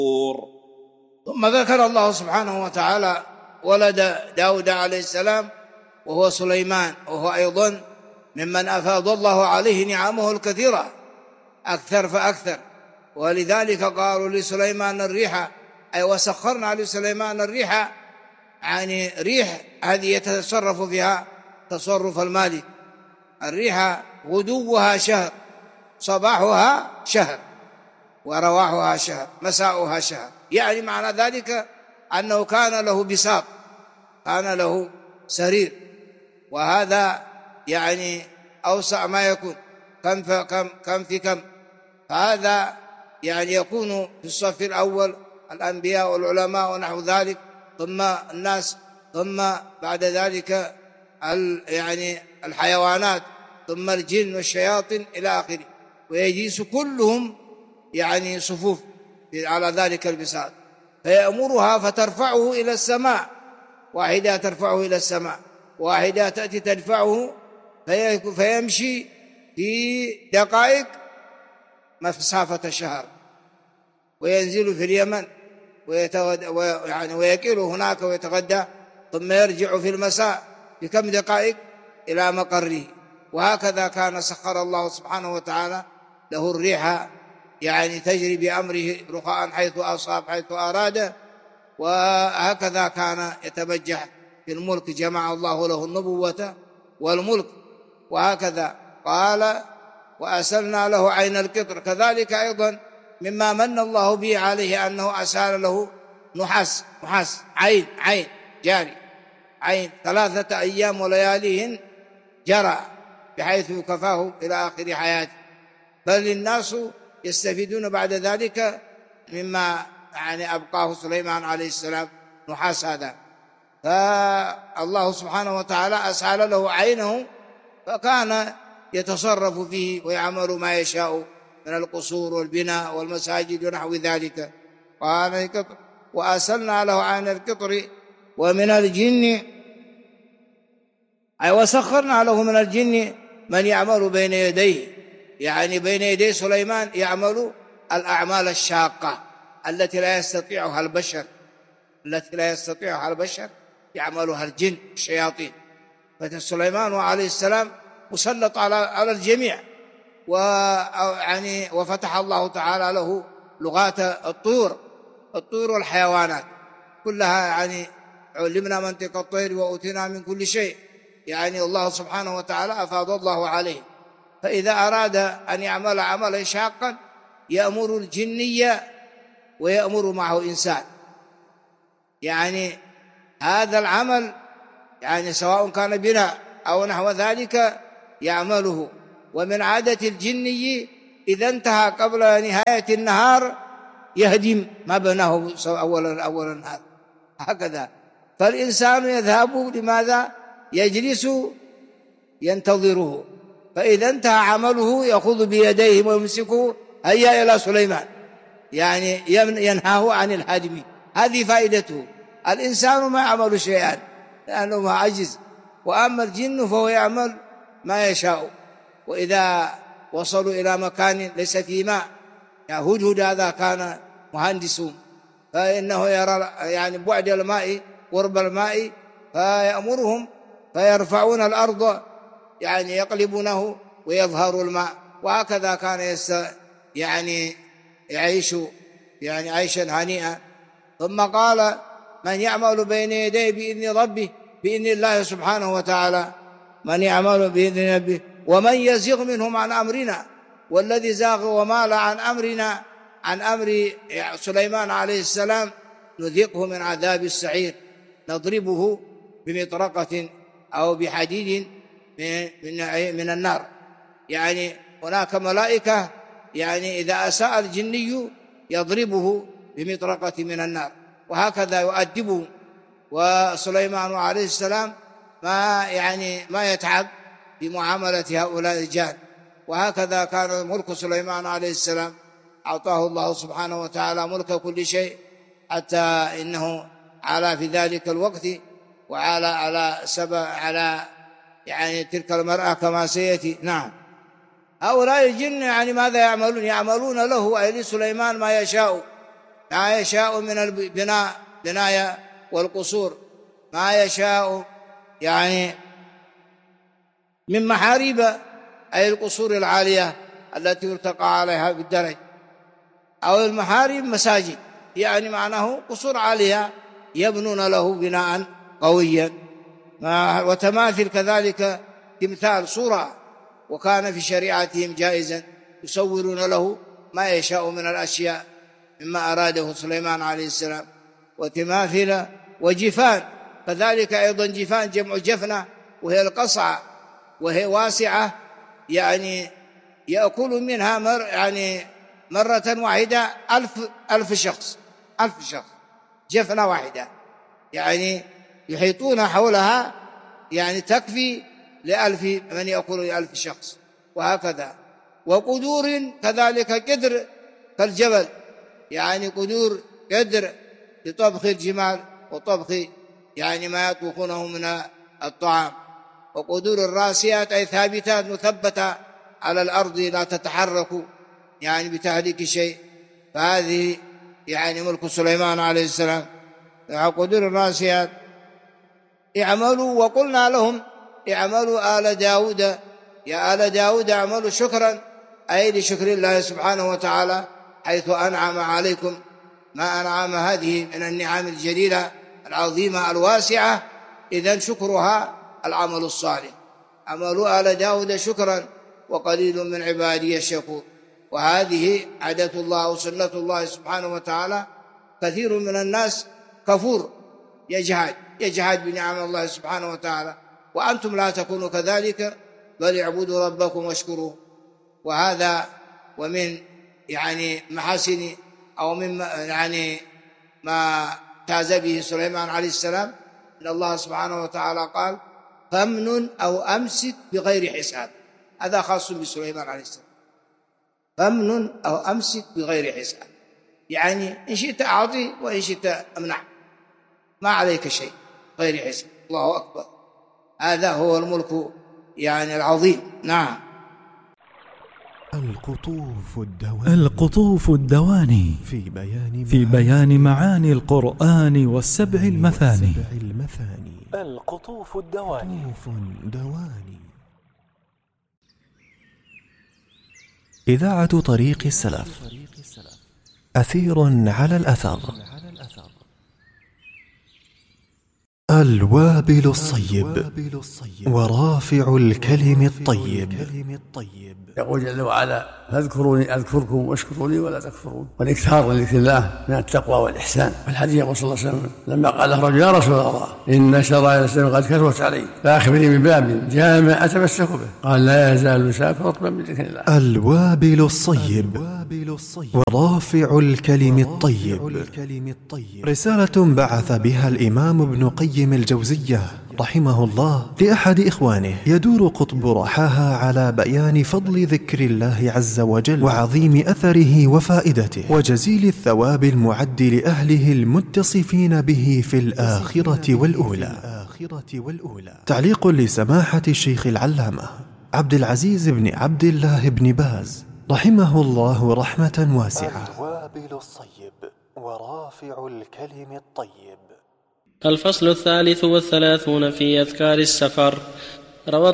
ثم ذكر الله سبحانه وتعالى ولد داود عليه السلام وهو سليمان، وهو أيضا ممن أفاض الله عليه نعمه الكثيرة أكثر فأكثر. ولذلك قالوا لسليمان الريح، أي وسخرنا لسليمان الريح، يعني ريح هذه يتصرف فيها تصرف المالك. الريح غدوها شهر، صباحها شهر، ورواحها شهر، مساؤها شهر. يعني معنى ذلك أنه كان له بساط، كان له سرير، وهذا يعني أوسع ما يكون، كم في كم. فهذا يعني يكون في الصف الأول الأنبياء والعلماء ونحو ذلك، ثم الناس، ثم بعد ذلك يعني الحيوانات، ثم الجن والشياطين إلى آخره، ويجلس كلهم يعني صفوف على ذلك البساط، فيأمرها فترفعه إلى السماء، واحدة ترفعه إلى السماء، واحدة تأتي تدفعه فيمشي في دقائق مسافة شهر، وينزل في اليمن ويكل هناك ويتغدى، ثم يرجع في المساء بكم دقائق إلى مقره. وهكذا كان سخر الله سبحانه وتعالى له الريح، يعني تجري بأمره رخاء حيث أصاب حيث أراد. وهكذا كان يتبجح في الملك، جمع الله له النبوة والملك. وهكذا قال وأسلنا له عين القطر. كذلك أيضا مما من الله به عليه أنه أسال له نحاس عين جاري، عين 3 أيام ولياليهن جرى، بحيث كفاه إلى آخر حياته. بل الناس يستفيدون بعد ذلك مما يعني أبقاه سليمان عليه السلام نحاس هذا. فالله سبحانه وتعالى أسعل له عينه، فكان يتصرف فيه ويعمل ما يشاء من القصور والبناء والمساجد ونحو ذلك. قال وأسلنا له عين القطر ومن الجن، أي وسخرنا له من الجن من يعمل بين يديه، يعني بين يدي سليمان يعمل الأعمال الشاقة التي لا يستطيعها البشر، يعملها الجن الشياطين. فسليمان عليه السلام مسلط على الجميع، وفتح الله تعالى له لغات الطيور والحيوانات كلها، يعني علمنا منطق الطير وأوتينا من كل شيء. يعني الله سبحانه وتعالى أفاض الله عليه. فإذا أراد أن يعمل عملا شاقا يأمر الجنية ويأمر معه إنسان، يعني هذا العمل يعني سواء كان بناء أو نحو ذلك يعمله. ومن عادة الجني إذا انتهى قبل نهاية النهار يهدم ما بناه أول النهار، هكذا. فالإنسان يذهب لماذا؟ يجلس ينتظره، فإذا انتهى عمله يأخذ بيديه ويمسكه، هيا إلى سليمان، يعني ينهاه عن الهدم. هذه فائدته. الإنسان ما يعمل شيئا لأنه ما عجز، وأما الجن فهو يعمل ما يشاء. وإذا وصلوا إلى مكان ليس فيه ماء، يعني هدهد هذا كان مهندس، فإنه يرى يعني بعد الماء قرب الماء، فيأمرهم فيرفعون الأرض، يعني يقلبونه ويظهر الماء. وهكذا كان يعني يعيش يعني عيشا هنيئا. ثم قال من يعمل بين يديه بإذن ربه، بإذن الله سبحانه وتعالى، من يعمل بإذن ربه ومن يزغ منهم عن أمرنا، والذي زاغ ومال عن أمرنا، عن أمر سليمان عليه السلام، نذقه من عذاب السعير، نضربه بمطرقة أو بحديد من النار. يعني هناك ملائكة، يعني إذا أساء الجني يضربه بمطرقة من النار، وهكذا يؤدبه. وسليمان عليه السلام ما يتعب بمعاملة هؤلاء الرجال. وهكذا كان ملك سليمان عليه السلام، أعطاه الله سبحانه وتعالى ملك كل شيء، حتى إنه على في ذلك الوقت على يعني تلك المرأة كما سيأتي. نعم. هؤلاء الجن يعني ماذا يعملون؟ يعملون له أي لسليمان ما يشاء، ما يشاء من البناء بنايا والقصور، ما يشاء يعني من محاريب، أي القصور العالية التي يرتقى عليها بالدرج، أو المحاريب مساجد، يعني معناه قصور عالية يبنون له بناء قويا. وتماثل كذلك تمثال صورة، وكان في شريعتهم جائزا، يصورون له ما يشاء من الأشياء مما أراده سليمان عليه السلام. وتماثل وجفان كذلك أيضا، جفان جمع جفنة، وهي القصعة، وهي واسعة، يعني يأكل منها مرة واحدة 1000 شخص، 1000 شخص، جفنة واحدة، يعني يحيطون حولها، يعني تكفي ل1000 من يأكل 1000 شخص، وهكذا. وقدور كذلك قدر كالجبل، يعني قدور قدر لطبخ الجمال وطبخ يعني ما يطبخونه من الطعام. وقدور الراسيات أي ثابتات مثبتة على الأرض لا تتحرك يعني بتهليك شيء، فهذه يعني ملك سليمان عليه السلام. قدور الراسيات اعملوا، وقلنا لهم اعملوا آل داود، يا آل داود اعملوا شكرا، أي لشكر الله سبحانه وتعالى حيث أنعم عليكم ما أنعم هذه من النعم الجليلة العظيمة الواسعة. إذن شكرها العمل الصالح. عملوا آل داود شكرا وقليل من عبادي الشكور. وهذه عادة الله وسنة الله سبحانه وتعالى. كثير من الناس كفور، يجحد بنعم الله سبحانه وتعالى، وأنتم لا تكونوا كذلك، بل اعبدوا ربكم واشكروه. وهذا ومن يعني محاسن أو من يعني ما تاز به سليمان عليه السلام، إن الله سبحانه وتعالى قال فامنن أو أمسك بغير حساب. هذا خاص بسليمان عليه السلام، فامنن أو أمسك بغير حساب، يعني إن شئت أعطي وإن شئت أمنع، ما عليك شيء، غير حساب. الله أكبر، هذا هو الملك يعني العظيم. نعم. القطوف الدواني في بيان معاني القرآن والسبع المثاني. القطوف الدواني. إذاعة طريق السلف، أثير على الأثر. الوابل الصيب ورافع الكلم الطيب. يقول جل وعلا فاذكروني أذكركم واشكروا لي ولا تكفرون، والإكثار لذكر الله من التقوى والإحسان. والحديث يقول صلى الله عليه وسلم لما قال له رجل يا رسول الله إن شرائع الإسلام قد كثرت علي فأخبرني بباب جامع أتمسك به، قال لا يزال لسانك رطبا بذكر الله. الوابل الصيب ورافع الكلم الطيب. رسالة بعث بها الإمام ابن قيم الجوزية رحمه الله لأحد إخوانه، يدور قطب رحاها على بيان فضل ذكر الله عز وجل وعظيم أثره وفائدته وجزيل الثواب المعد لأهله المتصفين به في الآخرة والأولى. تعليق لسماحة الشيخ العلامة عبد العزيز بن عبد الله بن باز رحمه الله رحمة واسعة. الوابل الصيب ورافع الكلم الطيب. الفصل 33 في أذكار السفر. روى